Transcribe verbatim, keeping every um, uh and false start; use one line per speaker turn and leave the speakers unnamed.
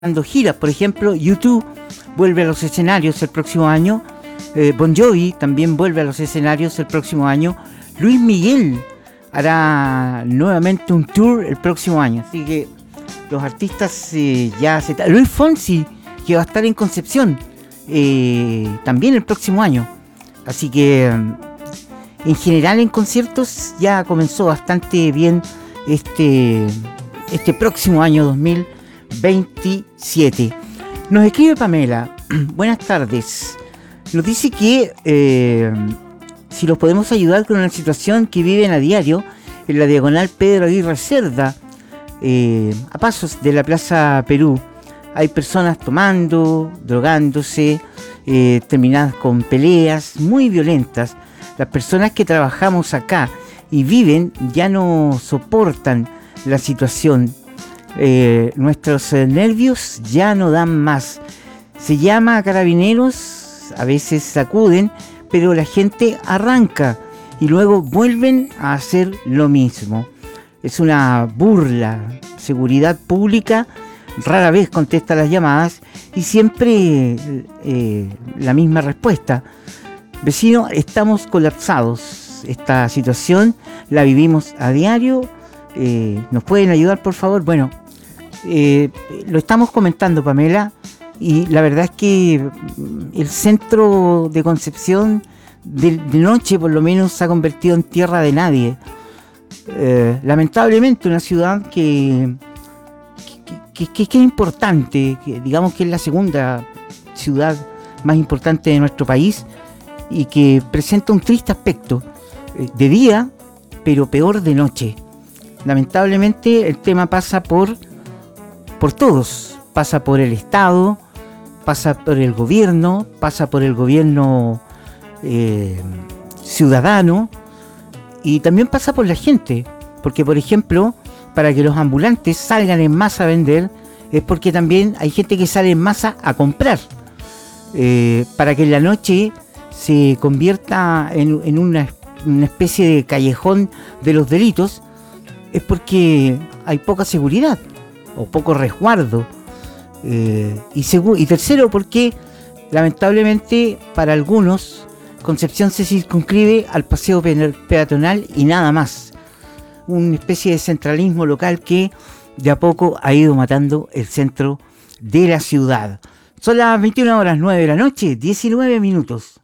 dando giras. Por ejemplo, U dos vuelve a los escenarios el próximo año. eh, Bon Jovi también vuelve a los escenarios el próximo año. Luis Miguel hará nuevamente un tour el próximo año. Así que los artistas eh, ya se... Luis Fonsi, que va a estar en Concepción eh, también el próximo año. Así que en general en conciertos ya comenzó bastante bien este, este próximo año dos mil veintisiete. Nos escribe Pamela. Buenas tardes. Nos dice que eh, si los podemos ayudar con una situación que viven a diario en la diagonal Pedro Aguirre Cerda, eh, a pasos de la Plaza Perú. Hay personas tomando, drogándose, eh, terminadas con peleas muy violentas. Las personas que trabajamos acá y viven ya no soportan la situación. Eh, nuestros eh, nervios ya no dan más. Se llama a carabineros, a veces acuden, pero la gente arranca y luego vuelven a hacer lo mismo. Es una burla. Seguridad pública rara vez contesta las llamadas y siempre eh, la misma respuesta. Vecino, estamos colapsados. Esta situación la vivimos a diario. Eh, ¿Nos pueden ayudar, por favor? Bueno, eh, lo estamos comentando, Pamela, y la verdad es que el centro de Concepción de, de noche, por lo menos, se ha convertido en tierra de nadie. Eh, lamentablemente, una ciudad que, que, que, que es importante, que digamos que es la segunda ciudad más importante de nuestro país y que presenta un triste aspecto eh, de día, pero peor de noche. Lamentablemente el tema pasa por, por todos, pasa por el Estado, pasa por el gobierno, pasa por el gobierno eh, ciudadano y también pasa por la gente, porque por ejemplo, para que los ambulantes salgan en masa a vender, es porque también hay gente que sale en masa a comprar, eh, para que en la noche se convierta en, en una, una especie de callejón de los delitos, es porque hay poca seguridad o poco resguardo. Eh, y, segu- y tercero, porque lamentablemente para algunos Concepción se circunscribe al paseo pe- peatonal y nada más. Una especie de centralismo local que de a poco ha ido matando el centro de la ciudad. Son las veintiuna horas nueve de la noche, diecinueve minutos.